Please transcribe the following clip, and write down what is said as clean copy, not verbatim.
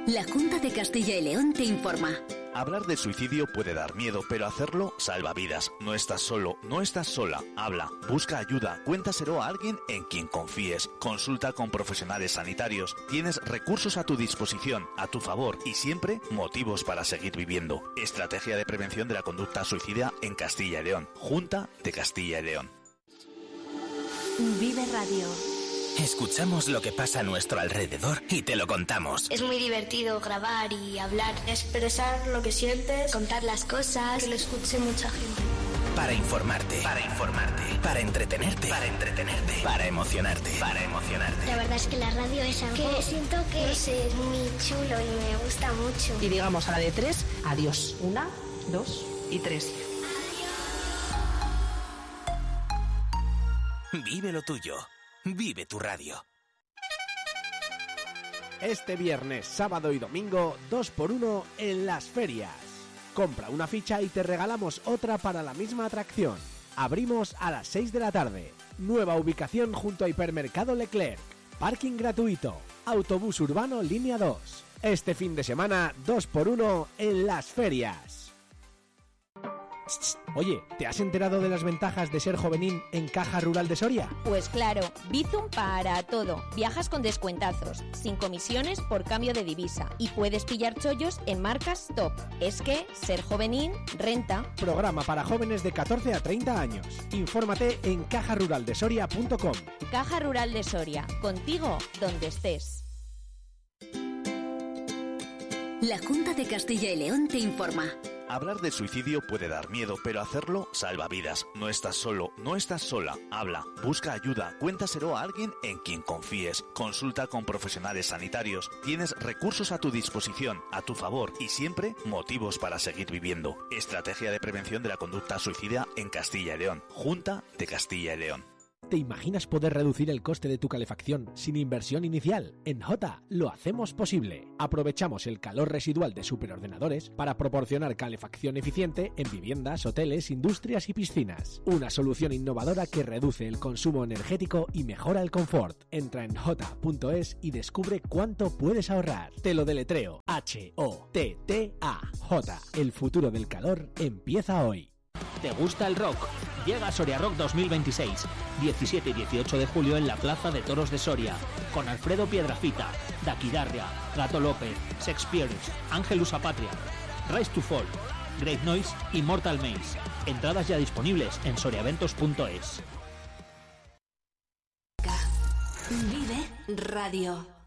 La Junta de Castilla y León te informa. Hablar de suicidio puede dar miedo, pero hacerlo salva vidas. No estás solo, no estás sola. Habla, busca ayuda, cuéntaselo a alguien en quien confíes. Consulta con profesionales sanitarios. Tienes recursos a tu disposición, a tu favor y siempre motivos para seguir viviendo. Estrategia de prevención de la conducta suicida en Castilla y León. Junta de Castilla y León. Vive Radio. Escuchamos lo que pasa a nuestro alrededor y te lo contamos. Es muy divertido grabar y hablar, expresar lo que sientes, contar las cosas, que lo escuche mucha gente. Para informarte, para entretenerte, para emocionarte. La verdad es que la radio es algo que siento que es muy chulo y me gusta mucho. Y digamos a la de 3, adiós. 1, 2 y 3. Vive lo tuyo. Vive tu radio. Este viernes, sábado y domingo, 2x1 en las ferias. Compra una ficha y te regalamos otra para la misma atracción. Abrimos a las 6 de la tarde. Nueva ubicación junto a Hipermercado Leclerc. Parking gratuito. Autobús urbano línea 2. Este fin de semana, 2x1 en las ferias. Oye, ¿te has enterado de las ventajas de ser jovenín en Caja Rural de Soria? Pues claro, Bizum para todo. Viajas con descuentazos, sin comisiones por cambio de divisa y puedes pillar chollos en marcas top. Es que ser jovenín renta. Programa para jóvenes de 14 a 30 años. Infórmate en cajaruraldesoria.com. Caja Rural de Soria, contigo donde estés. La Junta de Castilla y León te informa. Hablar de suicidio puede dar miedo, pero hacerlo salva vidas. No estás solo, no estás sola. Habla, busca ayuda, cuéntaselo a alguien en quien confíes. Consulta con profesionales sanitarios. Tienes recursos a tu disposición, a tu favor y siempre motivos para seguir viviendo. Estrategia de prevención de la conducta suicida en Castilla y León. Junta de Castilla y León. ¿Te imaginas poder reducir el coste de tu calefacción sin inversión inicial? En Jota lo hacemos posible. Aprovechamos el calor residual de superordenadores para proporcionar calefacción eficiente en viviendas, hoteles, industrias y piscinas. Una solución innovadora que reduce el consumo energético y mejora el confort. Entra en jota.es y descubre cuánto puedes ahorrar. Te lo deletreo. HOTTA. Jota. El futuro del calor empieza hoy. ¿Te gusta el rock? Llega a Soria Rock 2026, 17 y 18 de julio en la Plaza de Toros de Soria, con Alfredo Piedrafita, Daquidarria, Gato López, Sex Pistols, Ángelus Apatria, Rise to Fall, Great Noise y Mortal Maze. Entradas ya disponibles en soriaventos.es. Vive Radio.